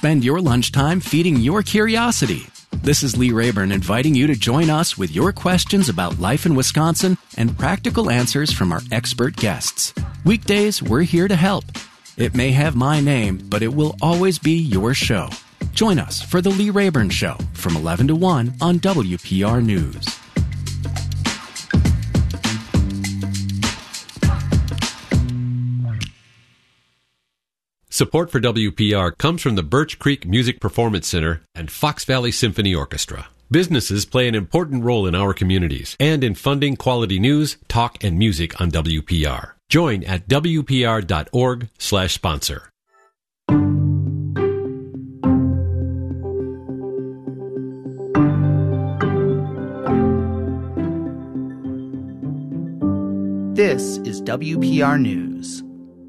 spend your lunchtime feeding your curiosity. This is Lee Rayburn inviting you to join us with your questions about life in Wisconsin and practical answers from our expert guests. Weekdays, we're here to help. It may have my name, but it will always be your show. Join us for The Lee Rayburn Show from 11 to 1 on WPR News. Support for WPR comes from the Birch Creek Music Performance Center and Fox Valley Symphony Orchestra. Businesses play an important role in our communities and in funding quality news, talk, and music on WPR. Join at WPR.org/sponsor. This is WPR News.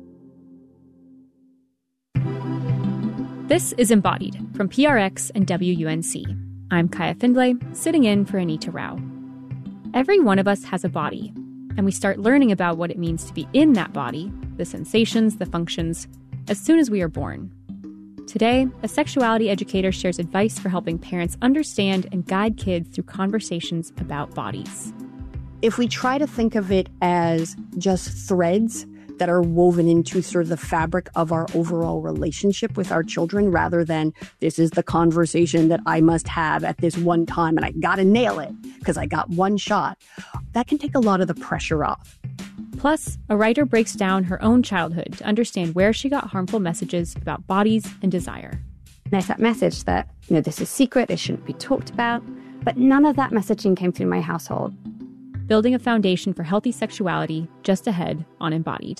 This is Embodied from PRX and WUNC. I'm Kaya Findlay, sitting in for Anita Rao. Every one of us has a body, and we start learning about what it means to be in that body, the sensations, the functions, as soon as we are born. Today, a sexuality educator shares advice for helping parents understand and guide kids through conversations about bodies. If we try to think of it as just threads that are woven into sort of the fabric of our overall relationship with our children, rather than this is the conversation that I must have at this one time and I gotta nail it because I got one shot, that can take a lot of the pressure off. Plus, a writer breaks down her own childhood to understand where she got harmful messages about bodies and desire. There's that message that, this is secret, it shouldn't be talked about, but none of that messaging came through my household. Building a foundation for healthy sexuality, just ahead on Embodied.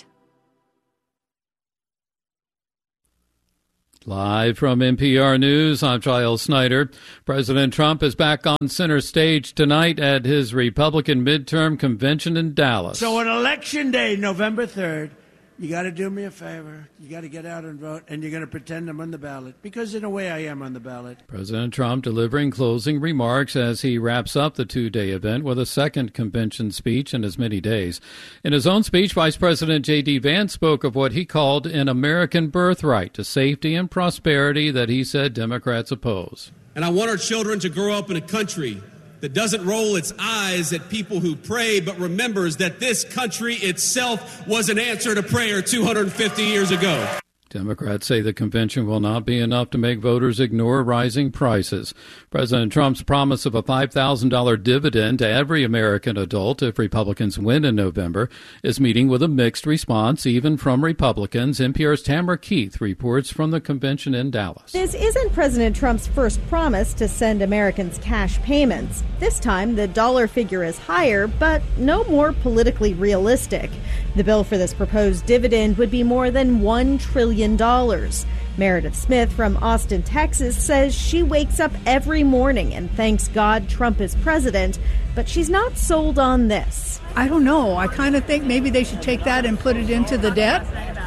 Live from NPR News, I'm Giles Snyder. President Trump is back on center stage tonight at his Republican midterm convention in Dallas. So on Election Day, November 3rd, you got to do me a favor. You got to get out and vote, and you're going to pretend I'm on the ballot, because in a way I am on the ballot. President Trump delivering closing remarks as he wraps up the two-day event with a second convention speech in as many days. In his own speech, Vice President J.D. Vance spoke of what he called an American birthright to safety and prosperity that he said Democrats oppose. And I want our children to grow up in a country that doesn't roll its eyes at people who pray, but remembers that this country itself was an answer to prayer 250 years ago. Democrats say the convention will not be enough to make voters ignore rising prices. President Trump's promise of a $5,000 dividend to every American adult if Republicans win in November is meeting with a mixed response, even from Republicans. NPR's Tamara Keith reports from the convention in Dallas. This isn't President Trump's first promise to send Americans cash payments. This time, the dollar figure is higher, but no more politically realistic. The bill for this proposed dividend would be more than $1 trillion. Meredith Smith from Austin, Texas, says she wakes up every morning and thanks God Trump is president, but she's not sold on this. I don't know. I kind of think maybe they should take that and put it into the debt.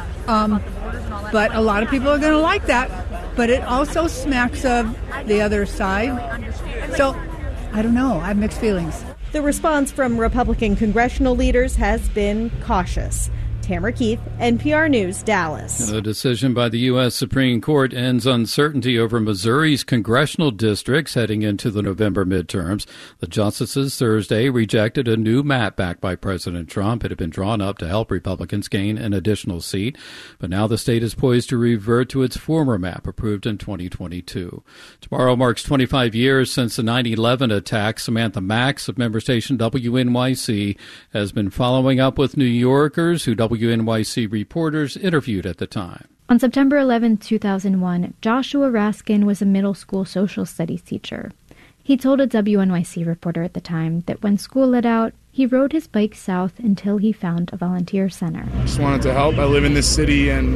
But a lot of people are going to like that. But it also smacks of the other side. So I don't know. I have mixed feelings. The response from Republican congressional leaders has been cautious. Tamara Keith, NPR News, Dallas. The decision by the U.S. Supreme Court ends uncertainty over Missouri's congressional districts heading into the November midterms. The justices Thursday rejected a new map backed by President Trump. It had been drawn up to help Republicans gain an additional seat. But now the state is poised to revert to its former map approved in 2022. Tomorrow marks 25 years since the 9/11 attack. Samantha Max of member station WNYC has been following up with New Yorkers who WNYC reporters interviewed at the time. On September 11, 2001, Joshua Raskin was a middle school social studies teacher. He told a WNYC reporter at the time that when school let out, he rode his bike south until he found a volunteer center. I just wanted to help. I live in this city and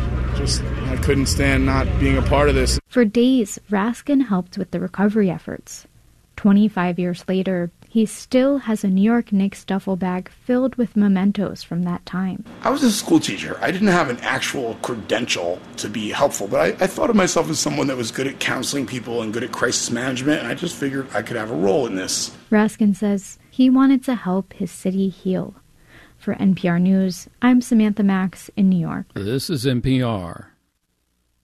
I couldn't stand not being a part of this. For days, Raskin helped with the recovery efforts. 25 years later, he still has a New York Knicks duffel bag filled with mementos from that time. I was a school teacher. I didn't have an actual credential to be helpful, but I thought of myself as someone that was good at counseling people and good at crisis management, and I just figured I could have a role in this. Raskin says he wanted to help his city heal. For NPR News, I'm Samantha Max in New York. This is NPR.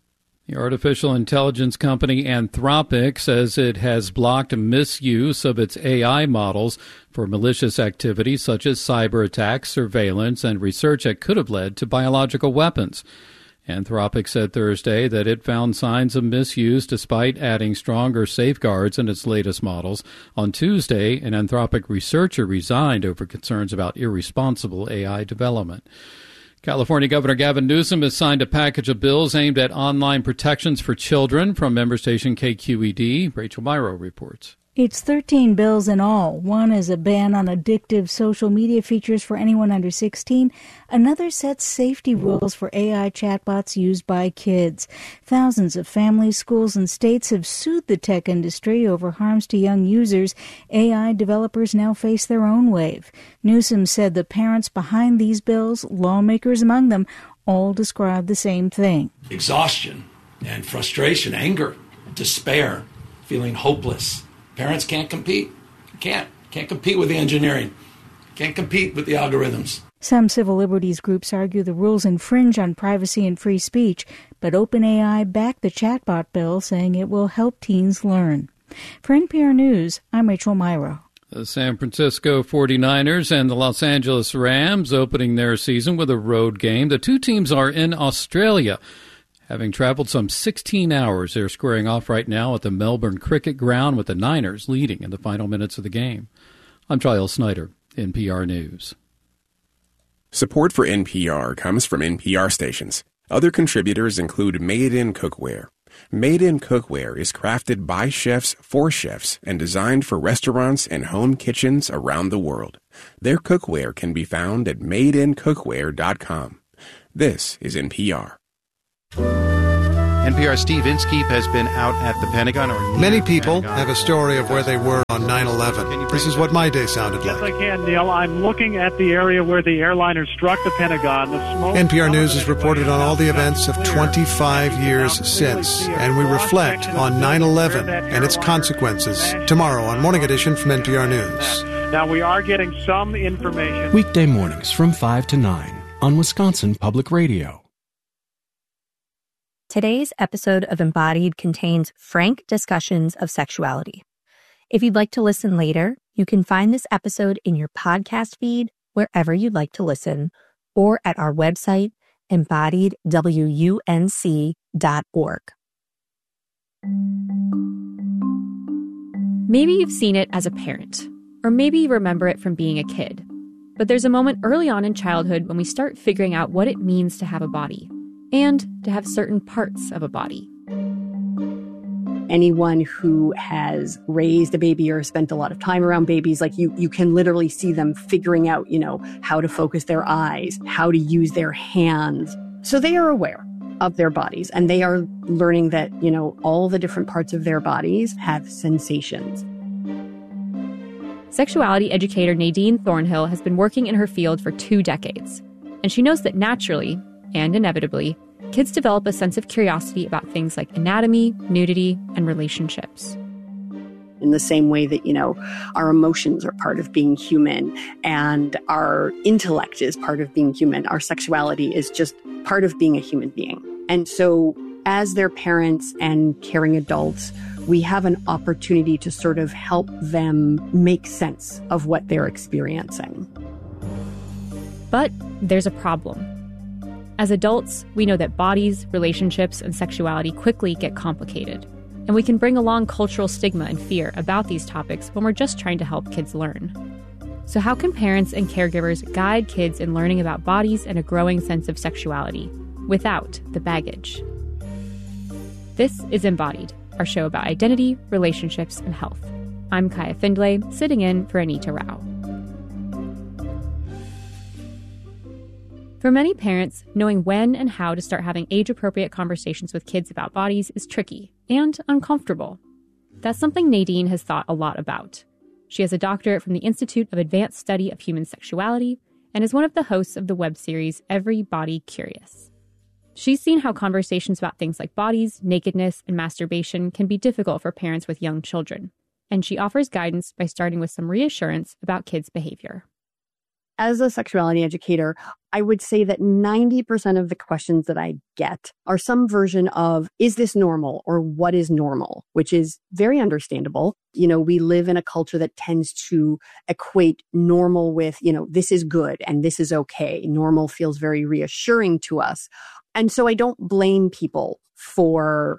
The artificial intelligence company Anthropic says it has blocked misuse of its AI models for malicious activities such as cyber attacks, surveillance, and research that could have led to biological weapons. Anthropic said Thursday that it found signs of misuse despite adding stronger safeguards in its latest models. On Tuesday, an Anthropic researcher resigned over concerns about irresponsible AI development. California Governor Gavin Newsom has signed a package of bills aimed at online protections for children. From member station KQED, Rachel Myrow reports. It's 13 bills in all. One is a ban on addictive social media features for anyone under 16. Another sets safety rules for AI chatbots used by kids. Thousands of families, schools, and states have sued the tech industry over harms to young users. AI developers now face their own wave. Newsom said the parents behind these bills, lawmakers among them, all described the same thing. Exhaustion and frustration, anger, despair, feeling hopeless. Parents can't compete. Can't compete with the engineering. Can't compete with the algorithms. Some civil liberties groups argue the rules infringe on privacy and free speech, but OpenAI backed the chatbot bill, saying it will help teens learn. For NPR News, I'm Rachel Myrow. The San Francisco 49ers and the Los Angeles Rams opening their season with a road game. The two teams are in Australia. Having traveled some 16 hours, they're squaring off right now at the Melbourne Cricket Ground with the Niners leading in the final minutes of the game. I'm Giles Snyder, NPR News. Support for NPR comes from NPR stations. Other contributors include Made in Cookware. Made in Cookware is crafted by chefs for chefs and designed for restaurants and home kitchens around the world. Their cookware can be found at madeincookware.com. This is NPR. NPR's Steve Inskeep has been out at the Pentagon. Many people have a story of where they were on 9/11. This is what my day sounded like. Yes, I can, Neil. I'm looking at the area where the airliner struck the Pentagon. The smoke NPR News has reported on all the events of 25 years since, and we reflect on 9/11 and its consequences tomorrow on Morning Edition from NPR News. Now, we are getting some information. Weekday mornings from 5 to 9 on Wisconsin Public Radio. Today's episode of Embodied contains frank discussions of sexuality. If you'd like to listen later, you can find this episode in your podcast feed wherever you'd like to listen, or at our website, embodiedwunc.org. Maybe you've seen it as a parent, or maybe you remember it from being a kid. But there's a moment early on in childhood when we start figuring out what it means to have a body, and to have certain parts of a body. Anyone who has raised a baby or spent a lot of time around babies, like you can literally see them figuring out, how to focus their eyes, how to use their hands. So they are aware of their bodies, and they are learning that, all the different parts of their bodies have sensations. Sexuality educator Nadine Thornhill has been working in her field for 2 decades, and she knows that naturally, and inevitably, kids develop a sense of curiosity about things like anatomy, nudity, and relationships. In the same way that, our emotions are part of being human and our intellect is part of being human, our sexuality is just part of being a human being. And so as their parents and caring adults, we have an opportunity to sort of help them make sense of what they're experiencing. But there's a problem. As adults, we know that bodies, relationships, and sexuality quickly get complicated, and we can bring along cultural stigma and fear about these topics when we're just trying to help kids learn. So how can parents and caregivers guide kids in learning about bodies and a growing sense of sexuality without the baggage? This is Embodied, our show about identity, relationships, and health. I'm Kaya Findlay, sitting in for Anita Rao. For many parents, knowing when and how to start having age-appropriate conversations with kids about bodies is tricky and uncomfortable. That's something Nadine has thought a lot about. She has a doctorate from the Institute of Advanced Study of Human Sexuality and is one of the hosts of the web series Every Body Curious. She's seen how conversations about things like bodies, nakedness, and masturbation can be difficult for parents with young children, and she offers guidance by starting with some reassurance about kids' behavior. As a sexuality educator, I would say that 90% of the questions that I get are some version of, is this normal or what is normal, which is very understandable. We live in a culture that tends to equate normal with, this is good and this is okay. Normal feels very reassuring to us. And so I don't blame people for,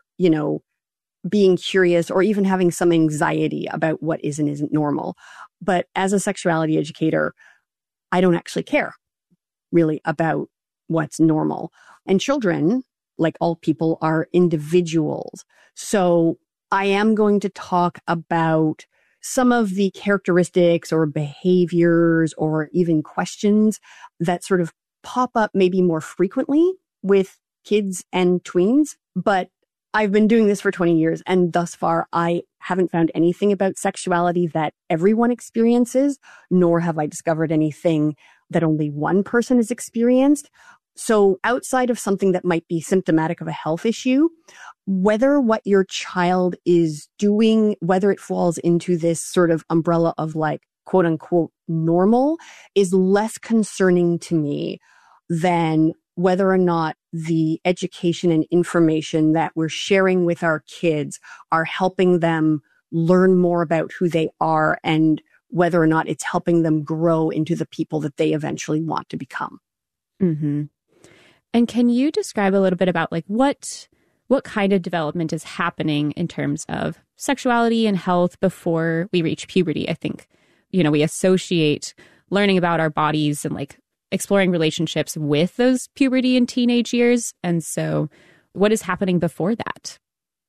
being curious or even having some anxiety about what is and isn't normal. But as a sexuality educator, I don't actually care really about what's normal. And children, like all people, are individuals. So I am going to talk about some of the characteristics or behaviors or even questions that sort of pop up maybe more frequently with kids and tweens. But I've been doing this for 20 years, and thus far, I haven't found anything about sexuality that everyone experiences, nor have I discovered anything that only one person has experienced. So outside of something that might be symptomatic of a health issue, whether what your child is doing, whether it falls into this sort of umbrella of like, quote unquote, normal, is less concerning to me than whether or not the education and information that we're sharing with our kids are helping them learn more about who they are and whether or not it's helping them grow into the people that they eventually want to become. Mm-hmm. And can you describe a little bit about like what kind of development is happening in terms of sexuality and health before we reach puberty? I think, we associate learning about our bodies and like exploring relationships with those puberty and teenage years. And so what is happening before that?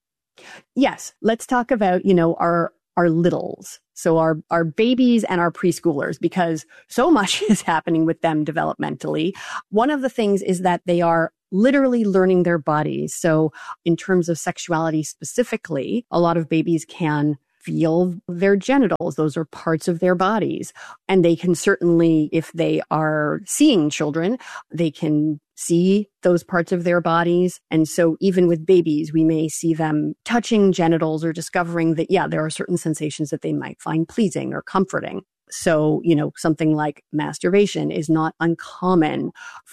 Yes. Let's talk about, our littles. So our babies and our preschoolers, because so much is happening with them developmentally. One of the things is that they are literally learning their bodies. So in terms of sexuality specifically, a lot of babies can feel their genitals. Those are parts of their bodies. And they can certainly, if they are seeing children, they can see those parts of their bodies. And so even with babies, we may see them touching genitals or discovering that, there are certain sensations that they might find pleasing or comforting. So, something like masturbation is not uncommon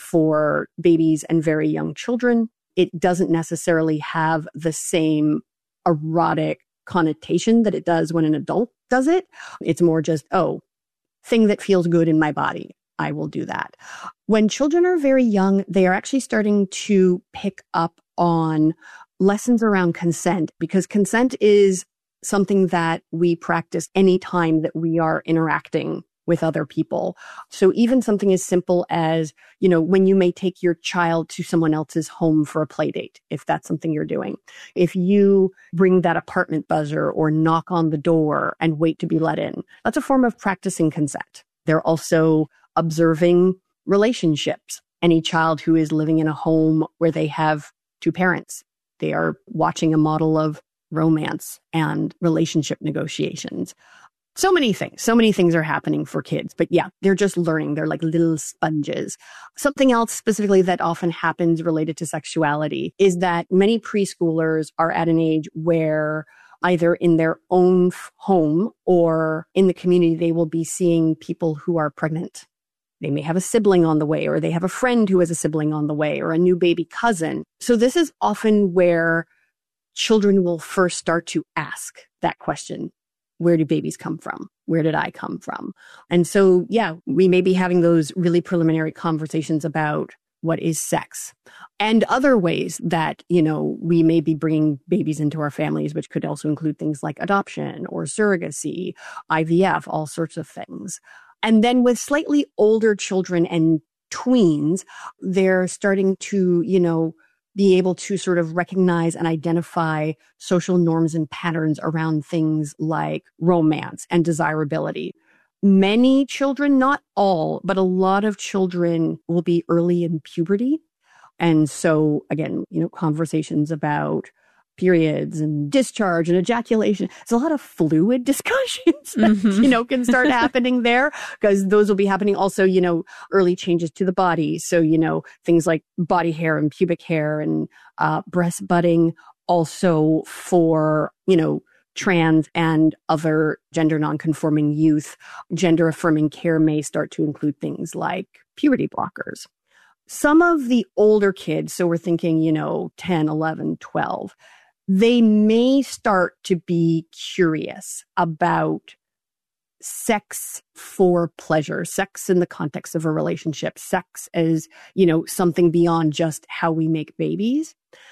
for babies and very young children. It doesn't necessarily have the same erotic connotation that it does when an adult does it. It's more just, thing that feels good in my body. I will do that. When children are very young, they are actually starting to pick up on lessons around consent, because consent is something that we practice anytime that we are interacting with other people. So even something as simple as, when you may take your child to someone else's home for a play date, if that's something you're doing. If you ring that apartment buzzer or knock on the door and wait to be let in, that's a form of practicing consent. They're also observing relationships. Any child who is living in a home where they have two parents, they are watching a model of romance and relationship negotiations. So many things are happening for kids, but they're just learning. They're like little sponges. Something else specifically that often happens related to sexuality is that many preschoolers are at an age where either in their own home or in the community, they will be seeing people who are pregnant. They may have a sibling on the way, or they have a friend who has a sibling on the way, or a new baby cousin. So this is often where children will first start to ask that question. Where do babies come from? Where did I come from? And so, we may be having those really preliminary conversations about what is sex and other ways that, we may be bringing babies into our families, which could also include things like adoption or surrogacy, IVF, all sorts of things. And then with slightly older children and tweens, they're starting to, be able to sort of recognize and identify social norms and patterns around things like romance and desirability. Many children, not all, but a lot of children will be early in puberty. And so, again, conversations about periods and discharge and ejaculation. It's a lot of fluid discussions that, can start happening there, because those will be happening also, early changes to the body. So, things like body hair and pubic hair and breast budding. Also for, trans and other gender nonconforming youth, gender affirming care may start to include things like puberty blockers. Some of the older kids, so we're thinking, 10, 11, 12, they may start to be curious about sex for pleasure, sex in the context of a relationship, sex as, something beyond just how we make babies.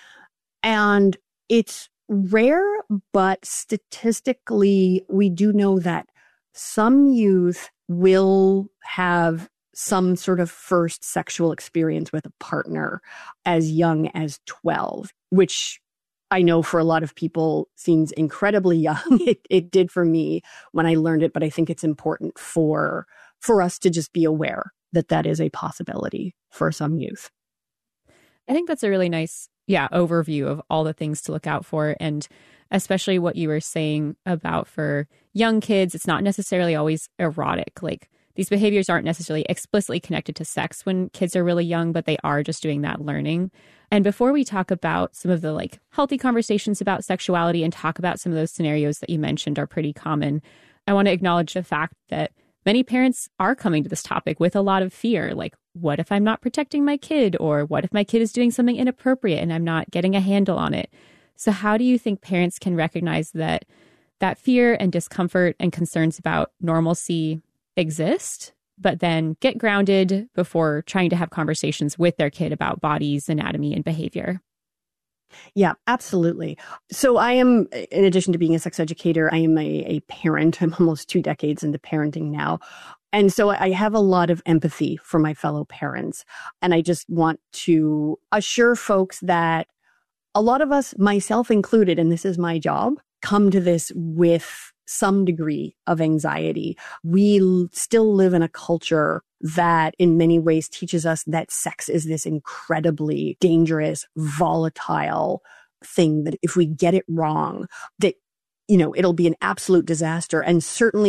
And it's rare, but statistically, we do know that some youth will have some sort of first sexual experience with a partner as young as 12, which I know for a lot of people seems incredibly young. It did for me when I learned it, but I think it's important for us to just be aware that that is a possibility for some youth. I think that's a really nice, overview of all the things to look out for. And especially what you were saying about for young kids, it's not necessarily always erotic. Like these behaviors aren't necessarily explicitly connected to sex when kids are really young, but they are just doing that learning. And before we talk about some of the healthy conversations about sexuality and talk about some of those scenarios that you mentioned are pretty common, I want to acknowledge the fact that many parents are coming to this topic with a lot of fear. Like, what if I'm not protecting my kid? Or what if my kid is doing something inappropriate and I'm not getting a handle on it? So how do you think parents can recognize that fear and discomfort and concerns about normalcy exist, but then get grounded before trying to have conversations with their kid about bodies, anatomy, and behavior? Yeah, absolutely. So I am, in addition to being a sex educator, I am a parent. I'm almost 2 decades into parenting now. And so I have a lot of empathy for my fellow parents. And I just want to assure folks that a lot of us, myself included, and this is my job, come to this with some degree of anxiety. We still live in a culture that in many ways teaches us that sex is this incredibly dangerous, volatile thing that if we get it wrong, that, it'll be an absolute disaster. And certainly